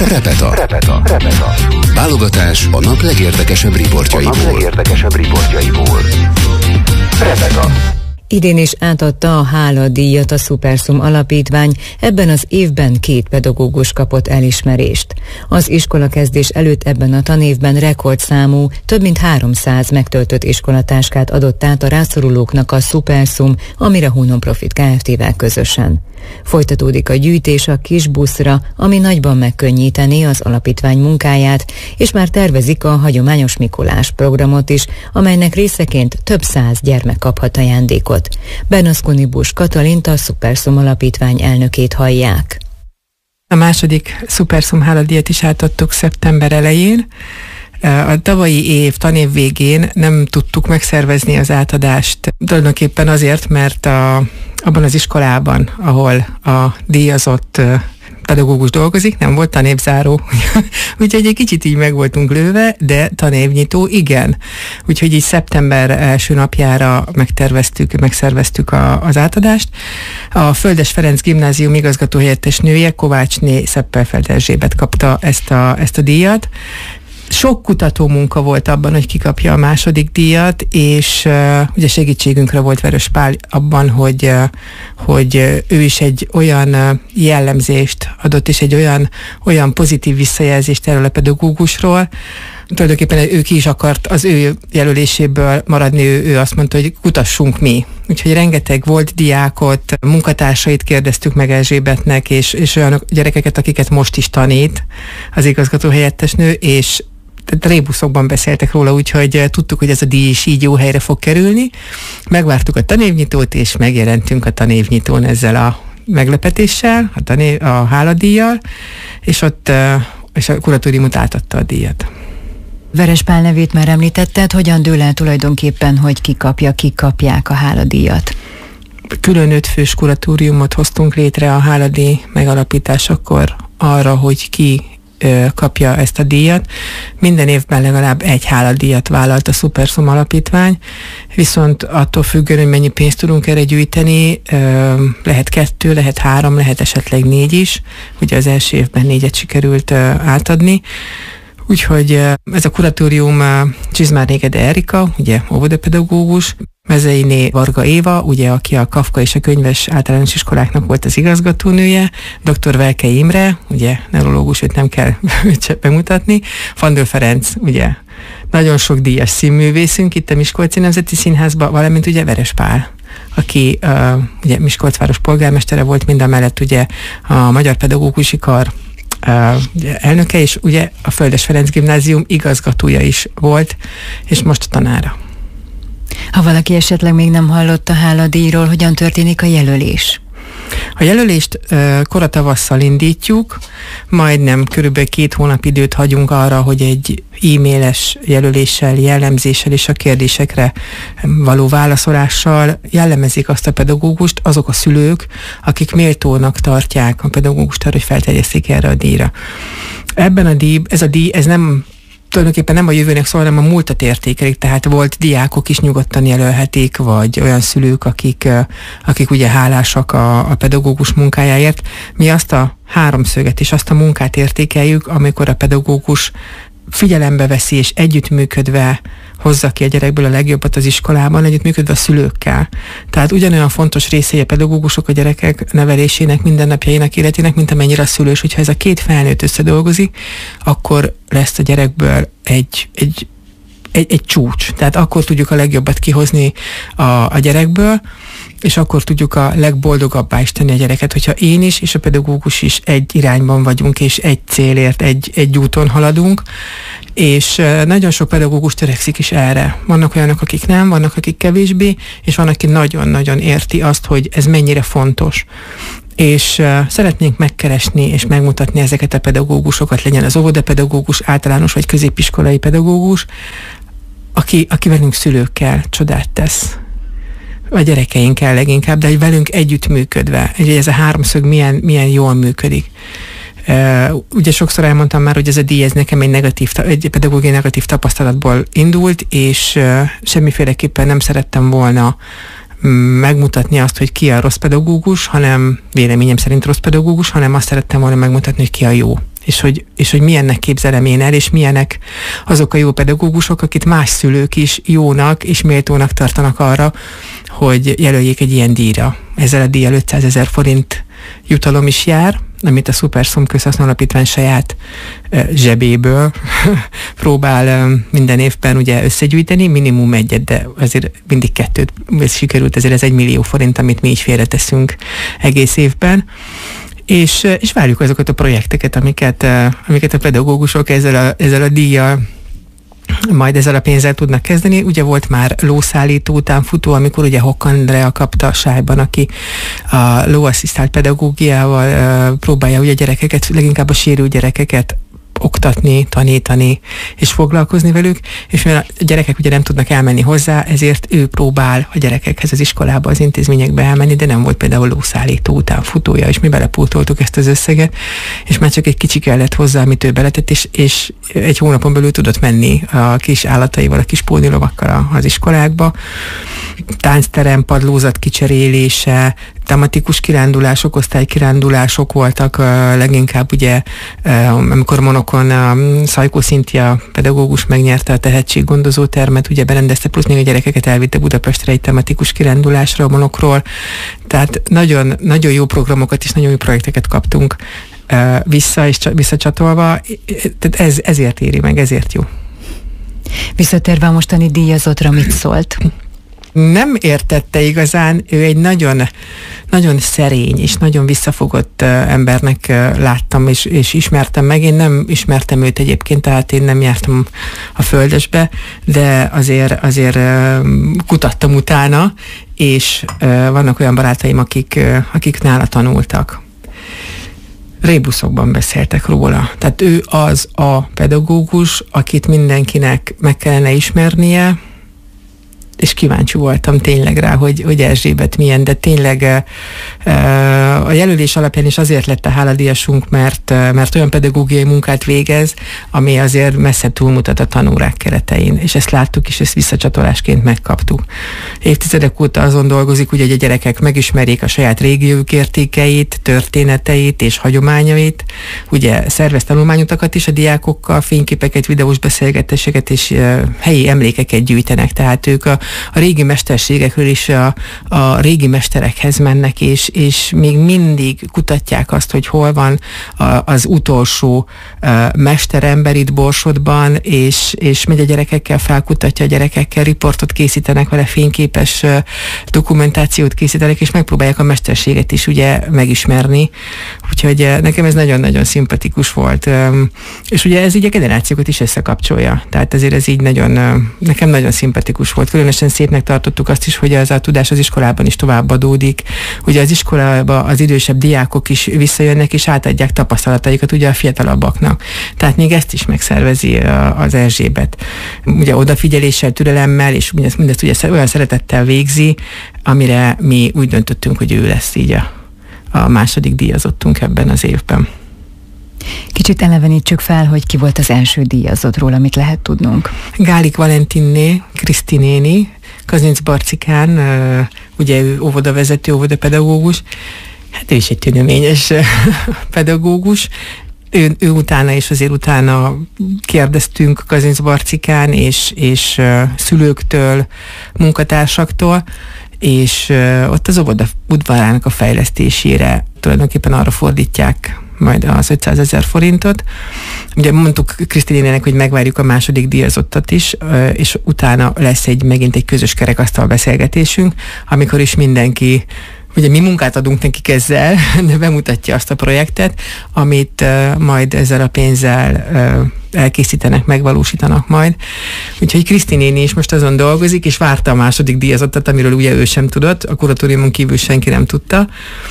Repeta. Válogatás a nap legérdekesebb riportjaiból. Repeta. Idén is átadta a Hála-díjat a Szuperszum Alapítvány, ebben az évben 2 pedagógus kapott elismerést. Az iskolakezdés előtt ebben a tanévben rekordszámú, több mint 300 megtöltött iskolatáskát adott át a rászorulóknak a Szuperszum, a Mirahu Non-Profit Kft-vel közösen. Folytatódik a gyűjtés a kis buszra, ami nagyban megkönnyíteni az alapítvány munkáját, és már tervezik a hagyományos Mikulás programot is, amelynek részeként több 100 gyermek kaphat ajándékot. Benaszkonibus Katalint, a Szuperszum Alapítvány elnökét hallják. A második Szuperszum Hála-díjat is átadtuk szeptember elején. A tavalyi tanév végén nem tudtuk megszervezni az átadást. Tulajdonképpen azért, mert abban az iskolában, ahol a díjazott pedagógus dolgozik, nem volt tanévzáró. Úgyhogy egy kicsit így meg voltunk lőve, de tanévnyitó igen. Úgyhogy így szeptember első napjára megszerveztük az átadást. A Földes Ferenc Gimnázium igazgatóhelyettes nője, Kovácsné Szeppelfeld Erzsébet kapta ezt a díjat. Sok kutató munka volt abban, hogy kikapja a második díjat, és ugye segítségünkre volt Veres Pál abban, hogy ő is egy olyan jellemzést adott, és egy olyan pozitív visszajelzést erről a pedagógusról. Tulajdonképpen ő ki is akart az ő jelöléséből maradni, ő azt mondta, hogy kutassunk mi. Úgyhogy rengeteg volt diákot, munkatársait kérdeztük meg Erzsébetnek, és olyan gyerekeket, akiket most is tanít az igazgatóhelyettesnő, és rébuszokban beszéltek róla, úgyhogy tudtuk, hogy ez a díj is így jó helyre fog kerülni. Megvártuk a tanévnyitót, és megjelentünk a tanévnyitón ezzel a meglepetéssel, a Hála-díjjal, és a kuratóriumot átadta a díjat. Veres Pál nevét már említetted, hogyan dől el tulajdonképpen, hogy kik kapják a Hála-díjat? Külön 5 fős kuratóriumot hoztunk létre a Hála-díj megalapításakor arra, hogy ki kapja ezt a díjat. Minden évben legalább egy Hála-díjat vállalt a Szuperszum Alapítvány, viszont attól függően, hogy mennyi pénzt tudunk erre gyűjteni, lehet 2, lehet 3, lehet esetleg 4 is. Ugye az első évben 4-et sikerült átadni. Úgyhogy ez a kuratórium Csizmár Négede Erika, ugye óvodapedagógus, Mezeiné Varga Éva, ugye, aki a Kafka és a Könyves általános iskoláknak volt az igazgatónője, dr. Velkei Imre, ugye neurológus, őt nem kell bemutatni, Fandöl Ferenc, ugye nagyon sok díjas színművészünk itt a Miskolci Nemzeti Színházban, valamint ugye Veres Pál, aki ugye Miskolcváros polgármestere volt, mindamellett ugye a Magyar Pedagógusi Kar elnöke, és ugye a Földes Ferenc Gimnázium igazgatója is volt, és most a tanára. Ha valaki esetleg még nem hallott a Hála-díjról, hogyan történik a jelölés? A jelölést koratavasszal indítjuk, majdnem körülbelül 2 hónap időt hagyunk arra, hogy egy e-mailes jelöléssel, jellemzéssel és a kérdésekre való válaszolással jellemezik azt a pedagógust azok a szülők, akik méltónak tartják a pedagógust arra, hogy felterjesszék erre a díjra. Ez a díj, ez nem tulajdonképpen nem a jövőnek szól, hanem a múltat értékelik, tehát volt diákok is nyugodtan jelölhetik, vagy olyan szülők, akik ugye hálásak a pedagógus munkájáért. Mi azt a háromszöget és azt a munkát értékeljük, amikor a pedagógus figyelembe veszi és együttműködve hozza ki a gyerekből a legjobbat az iskolában, együttműködve a szülőkkel. Tehát ugyanolyan fontos részei a pedagógusok a gyerekek nevelésének, mindennapjainak, életének, mint amennyire a szülő. És hogyha ez a 2 felnőtt összedolgozik, akkor lesz a gyerekből egy csúcs. Tehát akkor tudjuk a legjobbat kihozni a gyerekből, és akkor tudjuk a legboldogabbá is tenni a gyereket, hogyha én is és a pedagógus is egy irányban vagyunk, és egy célért, egy úton haladunk, és nagyon sok pedagógus törekszik is erre. Vannak olyanok, akik nem, vannak, akik kevésbé, és van, aki nagyon-nagyon érti azt, hogy ez mennyire fontos. És szeretnénk megkeresni és megmutatni ezeket a pedagógusokat, legyen az óvodapedagógus, általános vagy középiskolai pedagógus, aki velünk szülőkkel csodát tesz. A gyerekeinkkel leginkább, de velünk együttműködve. Ez a háromszög milyen jól működik. Ugye sokszor elmondtam már, hogy ez a díj, ez nekem egy pedagógiai negatív tapasztalatból indult, és semmiféleképpen nem szerettem volna megmutatni azt, hogy ki a rossz pedagógus, hanem véleményem szerint rossz pedagógus, hanem azt szerettem volna megmutatni, hogy ki a jó. és hogy milyennek képzelem én el, és milyenek azok a jó pedagógusok, akit más szülők is jónak és méltónak tartanak arra, hogy jelöljék egy ilyen díjra. Ezzel a díjjal 500 000 forint jutalom is jár, amit a Superszum Közhasznú Alapítvány saját zsebéből próbál minden évben ugye összegyűjteni, minimum egyet, de azért mindig 2 sikerült, ezért ez 1 millió forint, amit mi így félreteszünk egész évben. És várjuk azokat a projekteket, amiket a pedagógusok ezzel a díjjal, majd ezzel a pénzzel tudnak kezdeni. Ugye volt már lószállító utánfutó, amikor ugye Hokk Andrea kapta a Sájban, aki a lóasszisztált pedagógiával próbálja ugye gyerekeket, leginkább a sérült gyerekeket oktatni, tanítani és foglalkozni velük, és mivel a gyerekek ugye nem tudnak elmenni hozzá, ezért ő próbál a gyerekekhez az iskolába, az intézményekbe elmenni, de nem volt például lószállító utánfutója, és mi belepótoltuk ezt az összeget, és már csak egy kicsi kellett hozzá, amit ő beletett, és 1 hónapon belül tudott menni a kis állataival, a kis pónilovakkal az iskolákba. Táncterem, padlózat kicserélése, tematikus kirándulások, osztálykirándulások voltak leginkább ugye, amikor Monokon Szajkó Szintia pedagógus megnyerte a tehetséggondozó termet, ugye berendezte, plusz még a gyerekeket elvitte Budapestre egy tematikus kirándulásra a Monokról. Tehát nagyon, nagyon jó programokat és nagyon jó projekteket kaptunk visszacsatolva, tehát ezért éri meg, ezért jó. Visszatérve a mostani díjazottra, mit szólt? Nem értette igazán, ő egy nagyon, nagyon szerény és nagyon visszafogott embernek láttam és ismertem meg. Én nem ismertem őt egyébként, tehát én nem jártam a Földesbe, de azért kutattam utána, és vannak olyan barátaim, akik nála tanultak. Rébuszokban beszéltek róla. Tehát ő az a pedagógus, akit mindenkinek meg kellene ismernie, és kíváncsi voltam tényleg rá, hogy Erzsébet milyen, de tényleg a jelölés alapján is azért lett a háladíjasunk, mert olyan pedagógiai munkát végez, ami azért messze túlmutat a tanórák keretein, és ezt láttuk, és ezt visszacsatolásként megkaptuk. Évtizedek óta azon dolgozik, hogy a gyerekek megismerjék a saját régiójuk értékeit, történeteit és hagyományait. Ugye szervez tanulmányutakat is a diákokkal, fényképeket, videós beszélgetéseket és helyi emlékeket gyűjtenek, tehát ők a régi mesterségekről is a régi mesterekhez mennek, és még mindig kutatják azt, hogy hol van az utolsó mesterember itt Borsodban, és megy a gyerekekkel, felkutatja a gyerekekkel, riportot készítenek vele, fényképes dokumentációt készítenek, és megpróbálják a mesterséget is ugye megismerni. Úgyhogy nekem ez nagyon-nagyon szimpatikus volt. És ugye ez így a generációkat is összekapcsolja. Tehát ezért ez így nekem nagyon szimpatikus volt. Különösen szépnek tartottuk azt is, hogy ez a tudás az iskolában is továbbadódik. Ugye az iskolába az idősebb diákok is visszajönnek, és átadják tapasztalataikat ugye a fiatalabbaknak. Tehát még ezt is megszervezi az Erzsébet. Ugye odafigyeléssel, türelemmel, és mindezt ugye olyan szeretettel végzi, amire mi úgy döntöttünk, hogy ő lesz így a második díjazottunk ebben az évben. Kicsit elevenítsük fel, hogy ki volt az első díjazottról, amit lehet tudnunk. Gálik Valentinné, Kriszti néni, Kazincbarcikán, ugye ő óvodavezető, óvodapedagógus, hát ő is egy tűnőményes pedagógus. Ő utána és azért utána kérdeztünk Kazincbarcikán, és szülőktől, munkatársaktól, és ott az óvoda udvarának a fejlesztésére tulajdonképpen arra fordítják majd az 500 000 forintot. Ugye mondtuk Kriszti nénének, hogy megvárjuk a második díjazottat is, és utána lesz megint egy közös kerekasztal beszélgetésünk, amikor is mindenki, ugye mi munkát adunk nekik ezzel, de bemutatja azt a projektet, amit majd ezzel a pénzzel elkészítenek, megvalósítanak majd. Úgyhogy Kriszti néni is most azon dolgozik, és várta a második díjazottat, amiről ugye ő sem tudott, a kuratóriumon kívül senki nem tudta,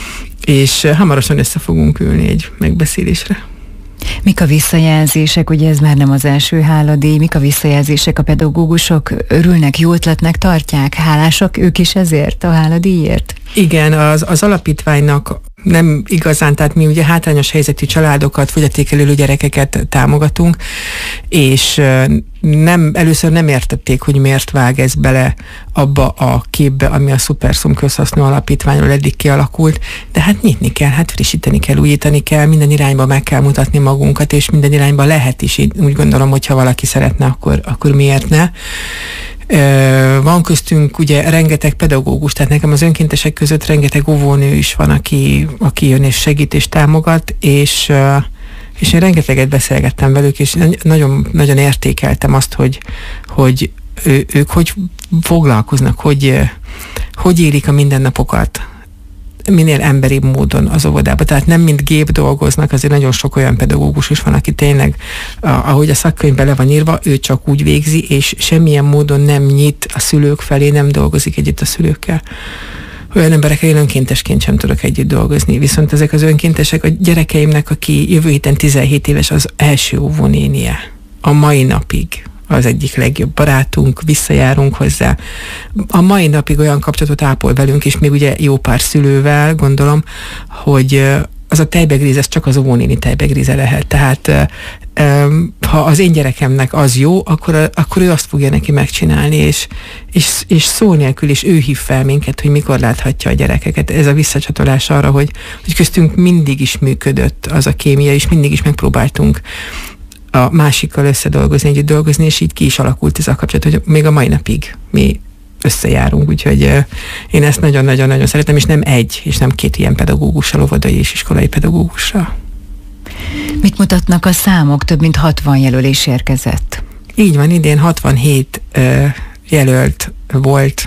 és hamarosan össze fogunk ülni egy megbeszélésre. Mik a visszajelzések, ugye ez már nem az első háladíj, mik a visszajelzések, a pedagógusok örülnek, jó ötletnek tartják, hálásak ők is ezért, a háladíjért? Igen, az alapítványnak nem igazán, tehát mi ugye hátrányos helyzetű családokat, fogyatékelő gyerekeket támogatunk, és először nem értették, hogy miért vág ez bele abba a képbe, ami a Superszum közhasznú alapítványról eddig kialakult, de hát nyitni kell, hát frissíteni kell, újítani kell, minden irányba meg kell mutatni magunkat, és minden irányba lehet is, én úgy gondolom, hogyha valaki szeretne, akkor miért ne. Van köztünk ugye rengeteg pedagógus, tehát nekem az önkéntesek között rengeteg óvónő is van, aki jön és segít és támogat, és én rengeteget beszélgettem velük, és nagyon, nagyon értékeltem azt, hogy ők hogy foglalkoznak, hogy élik a mindennapokat, minél emberibb módon az óvodában. Tehát nem mind gép dolgoznak, azért nagyon sok olyan pedagógus is van, aki tényleg, ahogy a szakkönyvben le van írva, ő csak úgy végzi, és semmilyen módon nem nyit a szülők felé, nem dolgozik együtt a szülőkkel. Olyan emberekkel én önkéntesként sem tudok együtt dolgozni. Viszont ezek az önkéntesek, a gyerekeimnek, aki jövő héten 17 éves, az első óvónénie. A mai napig az egyik legjobb barátunk, visszajárunk hozzá. A mai napig olyan kapcsolatot ápol velünk, és még ugye jó pár szülővel, gondolom, hogy az a tejbegríz, ez csak az óvónéni tejbegríze lehet. Tehát ha az én gyerekemnek az jó, akkor ő azt fogja neki megcsinálni, és szó nélkül is ő hív fel minket, hogy mikor láthatja a gyerekeket. Ez a visszacsatolás arra, hogy köztünk mindig is működött az a kémia, és mindig is megpróbáltunk a másikkal összedolgozni, együtt dolgozni, és így ki is alakult ez a kapcsolat, hogy még a mai napig mi összejárunk, úgyhogy én ezt nagyon-nagyon-nagyon szeretem, és nem egy, és nem két ilyen pedagógussal, óvodai és iskolai pedagógussal. Mit mutatnak a számok? Több mint 60 jelölés érkezett. Így van, idén 67 jelölt volt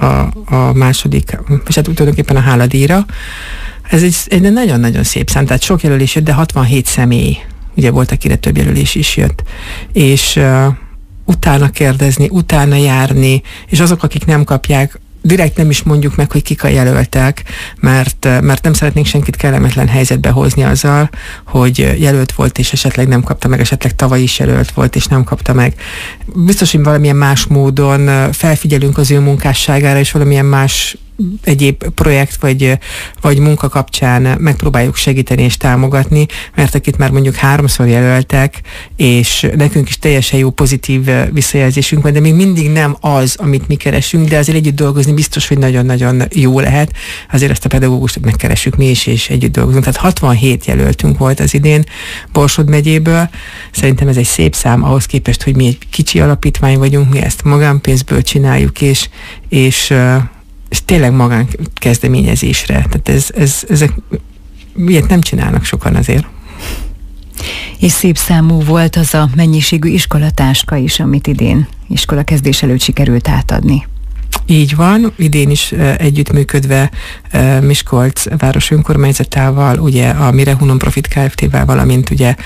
a második, és hát tulajdonképpen a háladíjra. Ez egy nagyon-nagyon szép szám, tehát sok jelölés jött, de 67 személy, ugye volt, akire több jelölés is jött. És utána kérdezni, utána járni, és azok, akik nem kapják, direkt nem is mondjuk meg, hogy kik a jelöltek, mert nem szeretnénk senkit kellemetlen helyzetbe hozni azzal, hogy jelölt volt, és esetleg nem kapta meg, esetleg tavaly is jelölt volt, és nem kapta meg. Biztos, hogy valamilyen más módon felfigyelünk az ő munkásságára, és valamilyen más egyéb projekt vagy munka kapcsán megpróbáljuk segíteni és támogatni, mert akit már mondjuk 3-szor jelöltek, és nekünk is teljesen jó pozitív visszajelzésünk van, de még mindig nem az, amit mi keresünk, de azért együtt dolgozni biztos, hogy nagyon-nagyon jó lehet. Azért ezt a pedagógust megkeressük mi is, és együtt dolgozunk. Tehát 67 jelöltünk volt az idén Borsod megyéből. Szerintem ez egy szép szám ahhoz képest, hogy mi egy kicsi alapítvány vagyunk, mi ezt magánpénzből csináljuk, és tényleg magánkezdeményezésre. Tehát ezek ilyet nem csinálnak sokan azért. És szép számú volt az a mennyiségű iskolatáska is, amit idén iskolakezdés előtt sikerült átadni. Így van, idén is együttműködve Miskolc város önkormányzatával, ugye a Mirehu Non-Profit Kft-vel, valamint ugye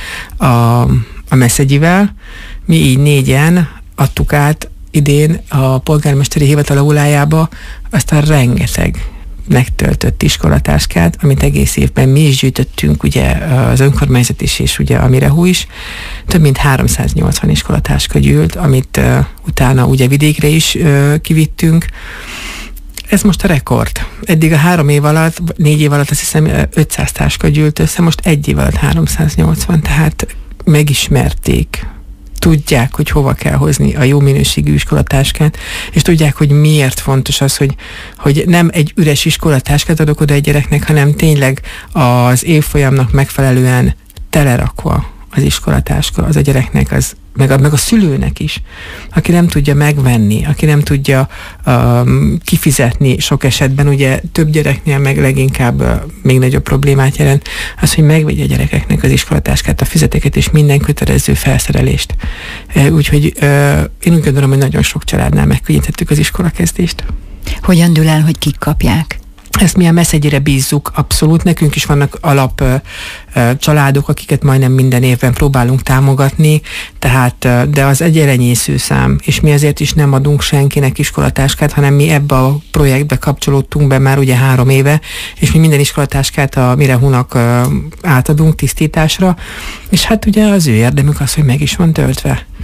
a Meszegyivel. Mi így 4-en adtuk át idén a polgármesteri hivatal aulájába azt a rengeteg megtöltött iskolatáskát, amit egész évben mi is gyűjtöttünk, ugye az önkormányzat is, és ugye a Mirehu is. Több mint 380 iskolatáska gyűlt, amit utána ugye vidékre is kivittünk. Ez most a rekord. Eddig a 3 év alatt, 4 év alatt azt hiszem 500 táska gyűlt össze, most 1 év alatt 380, tehát megismerték, tudják, hogy hova kell hozni a jó minőségű iskolatáskát, és tudják, hogy miért fontos az, hogy nem egy üres iskolatáskát adok oda egy gyereknek, hanem tényleg az évfolyamnak megfelelően telerakva az iskolatáska az a gyereknek, meg a szülőnek is, aki nem tudja megvenni, aki nem tudja kifizetni sok esetben, ugye több gyereknél meg leginkább még nagyobb problémát jelent, az, hogy megvegye a gyerekeknek az iskolatáskát, a füzeteket és minden kötelező felszerelést. Úgyhogy én úgy gondolom, hogy nagyon sok családnál megkönnyítettük az iskolakezdést. Hogyan dől el, hogy kik kapják? Ezt mi a Meszegyire bízzuk, abszolút. Nekünk is vannak alap családok, akiket majdnem minden évben próbálunk támogatni, tehát, de az egy elenyésző szám, és mi ezért is nem adunk senkinek iskolatáskát, hanem mi ebbe a projektbe kapcsolódtunk be már ugye 3 éve, és mi minden iskolatáskát a Mirehunak átadunk tisztításra, és hát ugye az ő érdemük az, hogy meg is van töltve.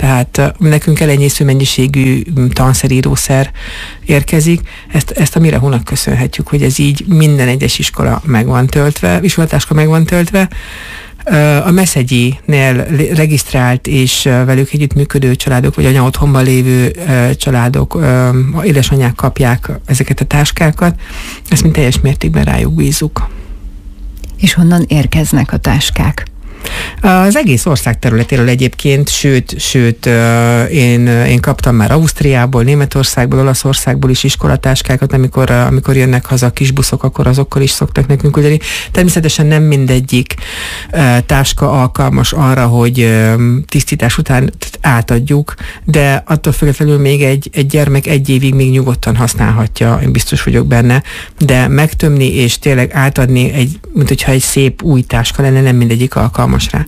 Tehát nekünk elenyésző mennyiségű tanszerírószer érkezik. Ezt a Mirehónak köszönhetjük, hogy ez így minden egyes iskola meg van töltve, iskolatáska meg van töltve. A Meszegyinél regisztrált és velük együttműködő családok, vagy anyaotthonban lévő családok, édesanyák kapják ezeket a táskákat. Ezt mind teljes mértékben rájuk bízunk. És honnan érkeznek a táskák? Az egész ország területéről egyébként, sőt én kaptam már Ausztriából, Németországból, Olaszországból is iskolatáskákat, amikor jönnek haza a kis buszok, akkor azokkal is szoktak nekünk küldeni. Természetesen nem mindegyik táska alkalmas arra, hogy tisztítás után átadjuk, de attól függetlenül még egy gyermek 1 évig még nyugodtan használhatja, én biztos vagyok benne, de megtömni és tényleg átadni, mint hogyha egy szép új táska lenne, nem mindegyik alkalmas rá.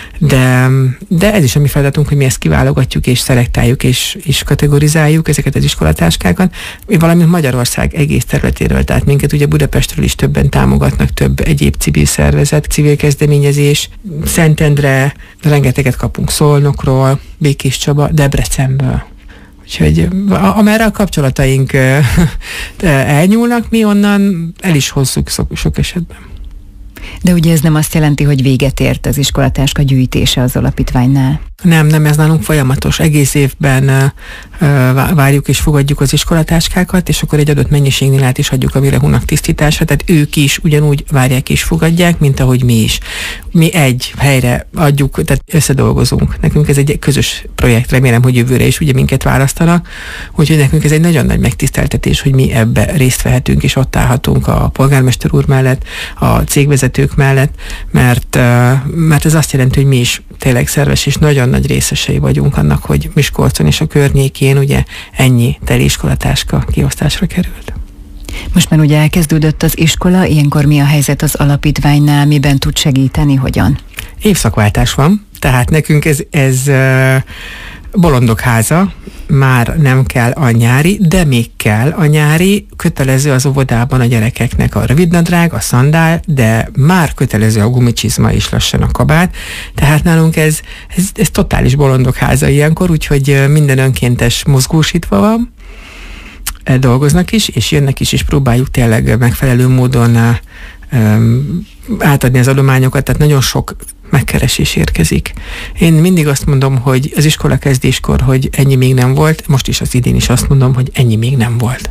De ez is a mi feladatunk, hogy mi ezt kiválogatjuk, és szelektáljuk, és kategorizáljuk ezeket az iskolatáskákat, valamint Magyarország egész területéről, tehát minket ugye Budapestről is többen támogatnak, több egyéb civil szervezet, civil kezdeményezés, Szentendre, rengeteget kapunk Szolnokról, Békés Csaba, Debrecenből. Úgyhogy amerre a kapcsolataink elnyúlnak, mi onnan el is hozzuk sok esetben. De ugye ez nem azt jelenti, hogy véget ért az iskolatáska gyűjtése az alapítványnál? Nem, ez nálunk folyamatos. Egész évben várjuk és fogadjuk az iskolatáskákat, és akkor egy adott mennyiségnél át is adjuk a Mirehónak tisztításra, tehát ők is ugyanúgy várják és fogadják, mint ahogy mi is. Mi egy helyre adjuk, tehát összedolgozunk. Nekünk ez egy közös projekt, remélem, hogy jövőre is ugye minket választanak, úgyhogy nekünk ez egy nagyon nagy megtiszteltetés, hogy mi ebbe részt vehetünk, és ott állhatunk a polgármester úr mellett, a cégvezetők mellett, mert ez azt jelenti, hogy mi is tényleg szerves és nagyon nagy részesei vagyunk annak, hogy Miskolcon és a környékén ugye ennyi teli iskolatáska kiosztásra került. Most már ugye elkezdődött az iskola, ilyenkor mi a helyzet az alapítványnál, miben tud segíteni, hogyan? Évszakváltás van, tehát nekünk ez bolondok háza, már nem kell a nyári, de még kell a nyári, kötelező az óvodában a gyerekeknek a rövidnadrág, a szandál, de már kötelező a gumicsizma és lassan a kabát, tehát nálunk ez totális bolondok háza ilyenkor, úgyhogy minden önkéntes mozgósítva van, dolgoznak is, és jönnek is, és próbáljuk tényleg megfelelő módon átadni az adományokat, tehát nagyon sok megkeresés érkezik. Én mindig azt mondom, hogy az iskola kezdéskor, hogy ennyi még nem volt, most is az idén is azt mondom, hogy ennyi még nem volt.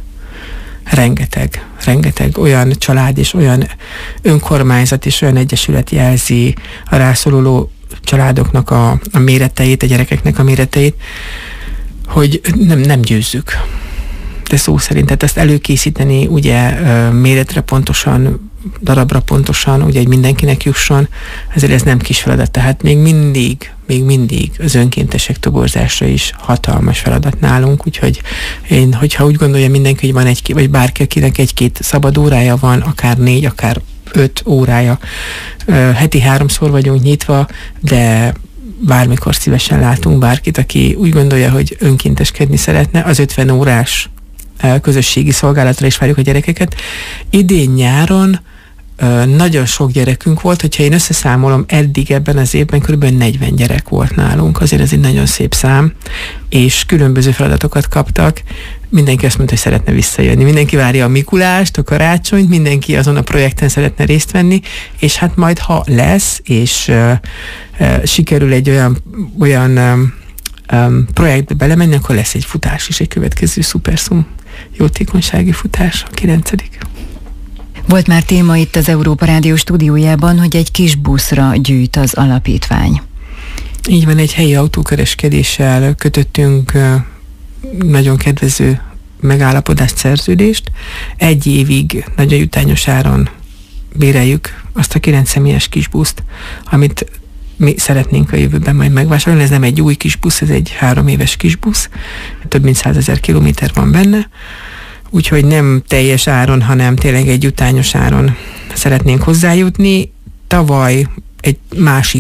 Rengeteg olyan család és olyan önkormányzat és olyan egyesület jelzi a rászoruló családoknak a méreteit, a gyerekeknek a méreteit, hogy nem győzzük. De szó szerint, tehát ezt előkészíteni ugye méretre pontosan, darabra pontosan, ugye, hogy mindenkinek jusson, ezért ez nem kis feladat, tehát még mindig az önkéntesek toborzása is hatalmas feladat nálunk, úgyhogy hogyha úgy gondolja mindenki, hogy van vagy bárki, akinek 1-2 szabad órája van, akár 4, akár 5 órája, heti 3-szor vagyunk nyitva, de bármikor szívesen látunk bárkit, aki úgy gondolja, hogy önkénteskedni szeretne, az 50 órás közösségi szolgálatra is várjuk a gyerekeket. Idén nyáron nagyon sok gyerekünk volt, hogyha én összeszámolom, eddig ebben az évben kb. 40 gyerek volt nálunk, azért ez egy nagyon szép szám, és különböző feladatokat kaptak. Mindenki azt mondta, hogy szeretne visszajönni. Mindenki várja a Mikulást, a karácsonyt, mindenki azon a projekten szeretne részt venni, és hát majd, ha lesz, és sikerül egy olyan projektbe belemenni, akkor lesz egy futás is, egy következő szuperszum jótékonysági futás, a 9. Volt már téma itt az Európa Rádió stúdiójában, hogy egy kis buszra gyűjt az alapítvány. Így van, egy helyi autókereskedéssel kötöttünk nagyon kedvező megállapodást, szerződést. 1 évig nagyon jutányos áron béreljük azt a 9 személyes kis buszt, amit mi szeretnénk a jövőben majd megvásárolni. Ez nem egy új kis busz, ez egy 3 éves kis busz. Több mint 100 000 kilométer van benne. Úgyhogy nem teljes áron, hanem tényleg egy jutányos áron szeretnénk hozzájutni. Tavaly egy másik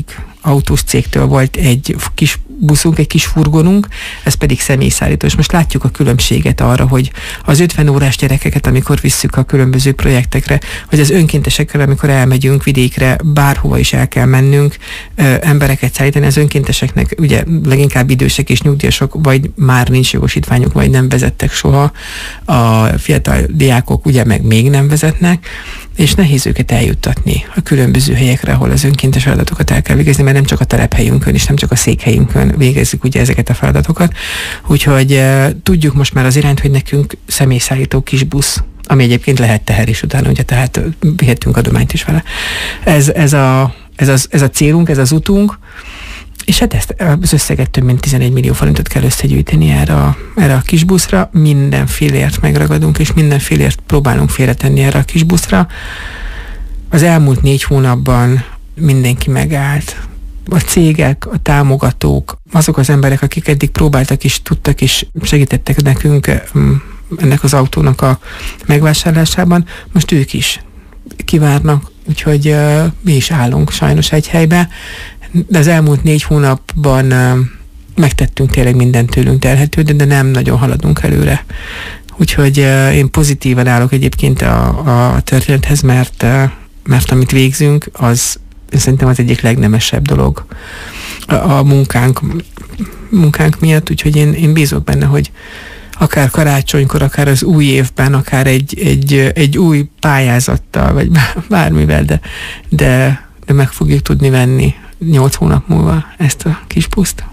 autós cégtől volt egy kis buszunk, egy kis furgonunk, ez pedig személyszállító. És most látjuk a különbséget arra, hogy az 50 órás gyerekeket, amikor visszük a különböző projektekre, vagy az önkéntesekkel, amikor elmegyünk vidékre, bárhova is el kell mennünk, embereket szállítani, az önkénteseknek ugye leginkább idősek és nyugdíjasok, vagy már nincs jogosítványuk, vagy nem vezettek soha. A fiatal diákok ugye meg még nem vezetnek, és nehéz őket eljuttatni a különböző helyekre, ahol az önkéntes feladatokat el kell végezni, mert nem csak a telephelyünkön és nem csak a székhelyünkön végezzük ugye ezeket a feladatokat. Úgyhogy tudjuk most már az irányt, hogy nekünk személyszállító kis busz, ami egyébként lehet teher is utána, ugye, tehát vihetünk adományt is vele. Ez a célunk, ez az utunk, és hát ezt az összeget több mint 11 millió forintot kell összegyűjteni erre a kis buszra. Mindenfélért megragadunk, és mindenfélért próbálunk félretenni erre a kis buszra. Az elmúlt 4 hónapban mindenki megállt. A cégek, a támogatók, azok az emberek, akik eddig próbáltak és tudtak és segítettek nekünk ennek az autónak a megvásárlásában, most ők is kivárnak, úgyhogy mi is állunk sajnos egy helybe. De az elmúlt 4 hónapban megtettünk tényleg mindent tőlünk telhetőt, de nem nagyon haladunk előre. Úgyhogy én pozitívan állok egyébként a történethez, mert amit végzünk, az szerintem az egyik legnemesebb dolog a munkánk miatt, úgyhogy én bízok benne, hogy akár karácsonykor, akár az új évben, akár egy új pályázattal, vagy bármivel, de meg fogjuk tudni venni 8 hónap múlva ezt a kis buszt.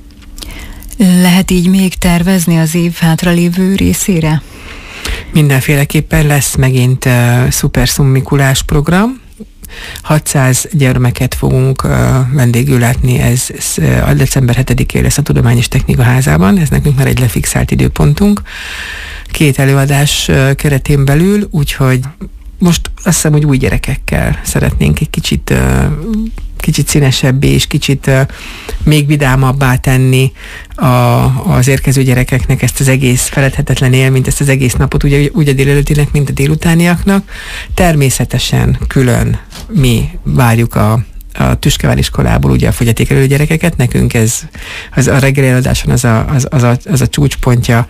Lehet így még tervezni az év hátralévő részére? Mindenféleképpen lesz megint Superszum Mikulás program. 600 gyermeket fogunk vendégül látni, ez a december 7-én lesz a Tudományos Technika Házában, ez nekünk már egy lefixált időpontunk. 2 előadás keretén belül, úgyhogy most azt hiszem, hogy új gyerekekkel szeretnénk egy kicsit színesebbé és kicsit még vidámabbá tenni az érkező gyerekeknek ezt az egész feledhetetlen élményt, ezt az egész napot, úgy a délelőttinek, mint a délutániaknak. Természetesen külön mi várjuk a Tüskevár iskolából ugye a fogyatékelő gyerekeket, nekünk ez a reggeli eladáson az a csúcspontja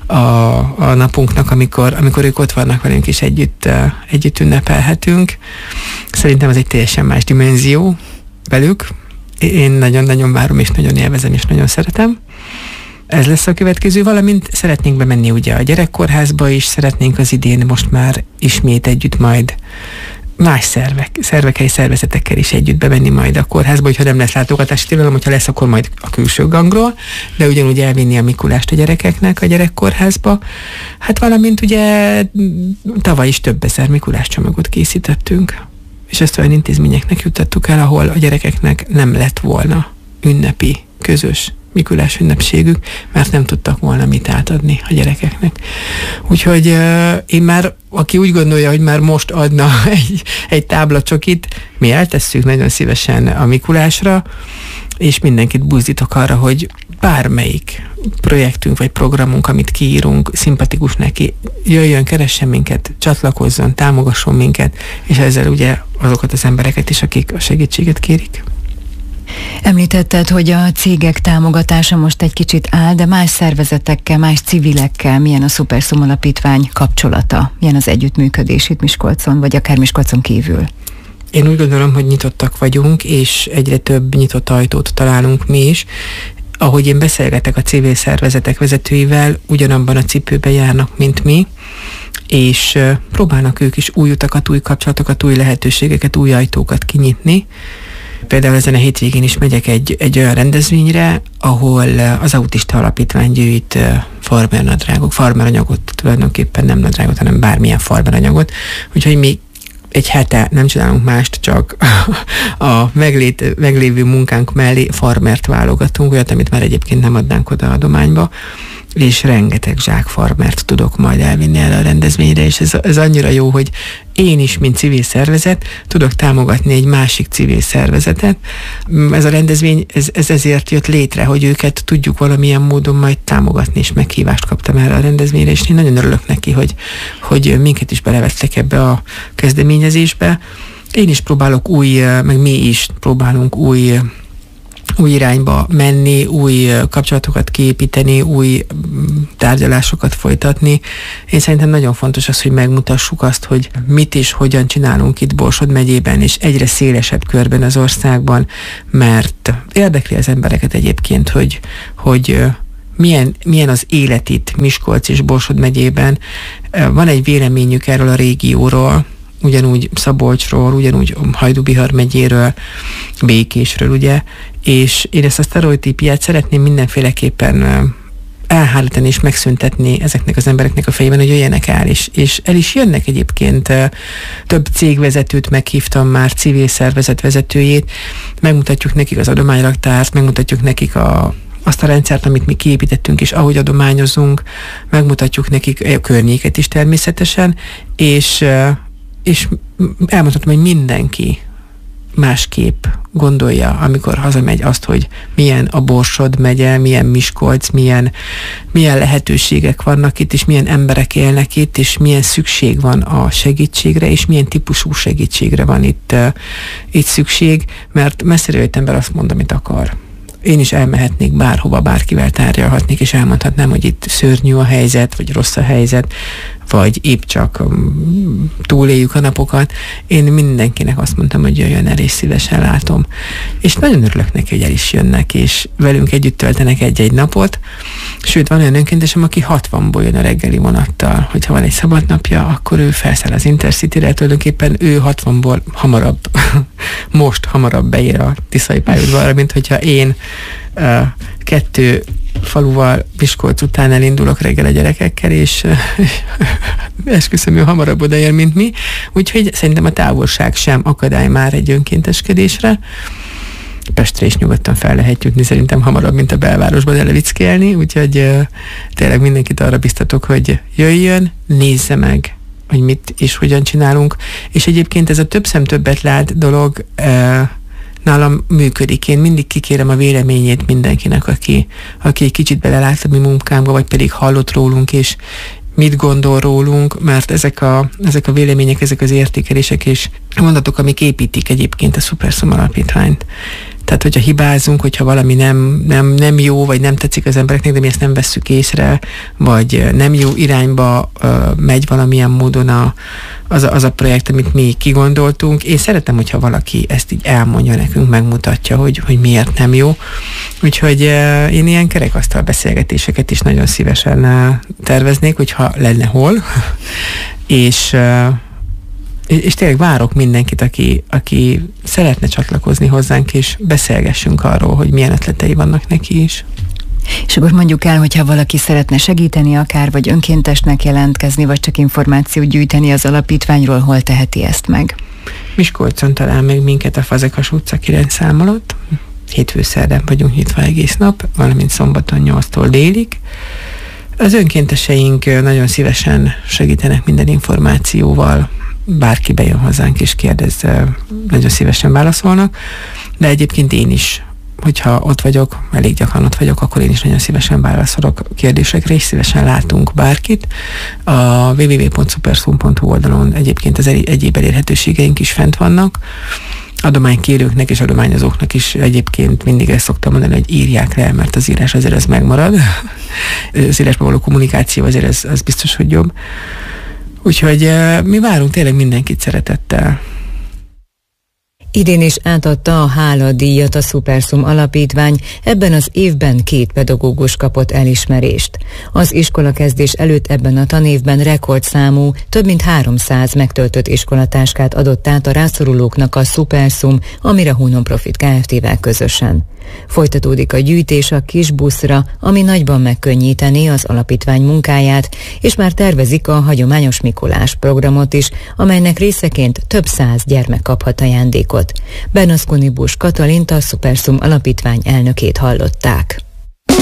a napunknak, amikor ők ott vannak velünk és együtt ünnepelhetünk. Szerintem ez egy teljesen más dimenzió velük. Én nagyon-nagyon várom, és nagyon élvezem, és nagyon szeretem. Ez lesz a következő, valamint szeretnénk bemenni ugye a gyerekkórházba is, szeretnénk az idén most már ismét együtt majd más szervekkel és szervezetekkel is együtt bemenni majd a kórházba, hogyha nem lesz látogatási tilalom, hogyha lesz, akkor majd a külső gangról, de ugyanúgy elvinni a Mikulást a gyerekeknek a gyerekkórházba. Hát valamint ugye tavaly is több ezer Mikulás csomagot készítettünk, és ezt olyan intézményeknek juttattuk el, ahol a gyerekeknek nem lett volna ünnepi, közös Mikulás ünnepségük, mert nem tudtak volna mit átadni a gyerekeknek. Úgyhogy én már, aki úgy gondolja, hogy már most adna egy táblacsokit, mi eltesszük nagyon szívesen a Mikulásra, és mindenkit buzdítok arra, hogy bármelyik projektünk vagy programunk, amit kiírunk, szimpatikus neki, jöjjön, keressen minket, csatlakozzon, támogasson minket, és ezzel ugye azokat az embereket is, akik a segítséget kérik. Említetted, hogy a cégek támogatása most egy kicsit áll, de más szervezetekkel, más civilekkel milyen a Superszum Alapítvány kapcsolata? Milyen az együttműködés itt Miskolcon, vagy akár Miskolcon kívül? Én úgy gondolom, hogy nyitottak vagyunk, és egyre több nyitott ajtót találunk mi is. Ahogy én beszélgetek a civil szervezetek vezetőivel, ugyanabban a cipőben járnak, mint mi, és próbálnak ők is új utakat, új kapcsolatokat, új lehetőségeket, új ajtókat kinyitni. Például ezen a hétvégén is megyek egy olyan rendezvényre, ahol az Autista Alapítvány gyűjt farmeranyagot, tulajdonképpen nem nadrágot, hanem bármilyen farmeranyagot. Úgyhogy mi egy hete nem csinálunk mást, csak a meglévő munkánk mellé farmert válogatunk, olyat, amit már egyébként nem adnánk oda adományba, és rengeteg zsák farmert tudok majd elvinni erre a rendezvényre, és ez annyira jó, hogy én is, mint civil szervezet, tudok támogatni egy másik civil szervezetet. Ez a rendezvény, ez ezért jött létre, hogy őket tudjuk valamilyen módon majd támogatni, és meghívást kaptam erre a rendezvényre, és én nagyon örülök neki, hogy minket is belevettek ebbe a kezdeményezésbe. Én is próbálok meg mi is próbálunk új új irányba menni, új kapcsolatokat kiépíteni, új tárgyalásokat folytatni. Én szerintem nagyon fontos az, hogy megmutassuk azt, hogy mit és hogyan csinálunk itt Borsod megyében, és egyre szélesebb körben az országban, mert érdekli az embereket egyébként, hogy milyen az élet itt Miskolc és Borsod megyében. Van egy véleményük erről a régióról, ugyanúgy Szabolcsról, ugyanúgy Hajdú-Bihar megyéről, Békésről, ugye, és én ezt a sztereotípiát szeretném mindenféleképpen elhárítani és megszüntetni ezeknek az embereknek a fejében, hogy jöjjenek el, és el is jönnek egyébként. Több cégvezetőt meghívtam már, civil szervezet vezetőjét, megmutatjuk nekik az adományraktárt, megmutatjuk nekik azt a rendszert, amit mi kiépítettünk, és ahogy adományozunk, megmutatjuk nekik a környéket is természetesen, és elmondhatom, hogy mindenki másképp gondolja, amikor hazamegy azt, hogy milyen a Borsod megye, milyen Miskolc, milyen lehetőségek vannak itt, és milyen emberek élnek itt, és milyen szükség van a segítségre, és milyen típusú segítségre van itt szükség, mert messzire jött ember azt mond, amit akar. Én is elmehetnék bárhova, bárkivel tárgyalhatnék, és elmondhatnám, hogy itt szörnyű a helyzet, vagy rossz a helyzet, vagy épp csak túléljük a napokat. Én mindenkinek azt mondtam, hogy jöjjön el, és szívesen látom. És nagyon örülök neki, hogy el is jönnek, és velünk együtt töltenek egy-egy napot. Sőt, van olyan önkéntesem, aki 60-ból jön a reggeli vonattal. Hogyha van egy szabad napja, akkor ő felszáll az Intercity-re, tulajdonképpen ő 60-ból hamarabb beér a Tiszai pályaudvarra, mint hogyha én 2 faluval Miskolc után elindulok reggel a gyerekekkel, és esküszöm, ő hamarabb odaér, mint mi. Úgyhogy szerintem a távolság sem akadály már egy önkénteskedésre. Pestre is nyugodtan fel lehet jutni, szerintem hamarabb, mint a belvárosban elevickelni, úgyhogy tényleg mindenkit arra biztatok, hogy jöjjön, nézze meg, hogy mit és hogyan csinálunk. És egyébként ez a több szem többet lát dolog nálam működik. Én mindig kikérem a véleményét mindenkinek, aki egy kicsit belelát a mi munkánkba, vagy pedig hallott rólunk, és mit gondol rólunk, mert ezek a vélemények, ezek az értékelések és mondatok, amik építik egyébként a Supersum alapítványt. Tehát, hogyha hibázunk, hogyha valami nem jó, vagy nem tetszik az embereknek, de mi ezt nem vesszük észre, vagy nem jó irányba megy valamilyen módon az a projekt, amit mi kigondoltunk. Én szeretem, hogyha valaki ezt így elmondja nekünk, megmutatja, hogy miért nem jó. Úgyhogy én ilyen kerekasztal beszélgetéseket is nagyon szívesen terveznék, hogyha lenne hol. És tényleg várok mindenkit, aki szeretne csatlakozni hozzánk, és beszélgessünk arról, hogy milyen ötletei vannak neki is. És akkor mondjuk el, hogyha valaki szeretne segíteni akár, vagy önkéntesnek jelentkezni, vagy csak információt gyűjteni az alapítványról, hol teheti ezt meg? Miskolcon talál meg minket a Fazekas utca 9 szám alatt. Hétfő-szerdán vagyunk nyitva egész nap, valamint szombaton 8-tól délig. Az önkénteseink nagyon szívesen segítenek minden információval, bárki bejön hozzánk és kérdez, nagyon szívesen válaszolnak, de egyébként én is, hogyha ott vagyok, elég gyakran ott vagyok, akkor én is nagyon szívesen válaszolok kérdésekre, és szívesen látunk bárkit. A www.supersum.hu oldalon egyébként az egyéb elérhetőségeink is fent vannak. Adománykérőknek és adományozóknak is egyébként mindig ezt szoktam mondani, hogy írják le, mert az írás azért ez megmarad. Az írásban való kommunikáció azért ez biztos, hogy jobb. Úgyhogy mi várunk tényleg mindenkit szeretettel. Idén is átadta a háladíjat a Supersum alapítvány, ebben az évben 2 pedagógus kapott elismerést. Az iskolakezdés előtt ebben a tanévben rekordszámú, több mint 300 megtöltött iskolatáskát adott át a rászorulóknak a Supersum, a Mira Non-Profit Kft-vel közösen. Folytatódik a gyűjtés a kis buszra, ami nagyban megkönnyíteni az alapítvány munkáját, és már tervezik a hagyományos Mikulás programot is, amelynek részeként több 100 gyermek kaphat ajándékot. Bernaszkoni Bus Katalint, a Supersum alapítvány elnökét hallották.